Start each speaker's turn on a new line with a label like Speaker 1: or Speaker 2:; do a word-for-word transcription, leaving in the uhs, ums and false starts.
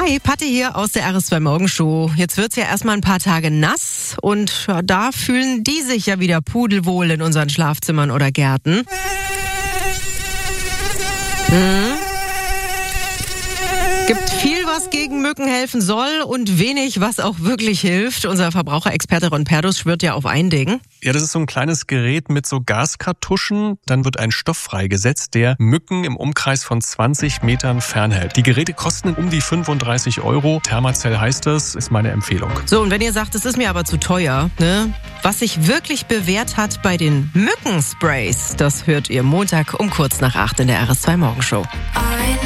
Speaker 1: Hi, Patti hier aus der R S zwei Morgenshow. Jetzt wird's ja erstmal ein paar Tage nass und ja, da fühlen die sich ja wieder pudelwohl in unseren Schlafzimmern oder Gärten. Hm. Gibt viel, was gegen Mücken helfen soll und wenig, was auch wirklich hilft. Unser Verbraucherexperte Ron Perdus schwört ja auf ein Ding.
Speaker 2: Ja, das ist so ein kleines Gerät mit so Gaskartuschen. Dann wird ein Stoff freigesetzt, der Mücken im Umkreis von zwanzig Metern fernhält. Die Geräte kosten um die fünfunddreißig Euro. Thermacell heißt das, ist meine Empfehlung.
Speaker 1: So, und wenn ihr sagt, es ist mir aber zu teuer, ne? Was sich wirklich bewährt hat bei den Mückensprays, das hört ihr Montag um kurz nach acht in der R S zwei Morgenshow.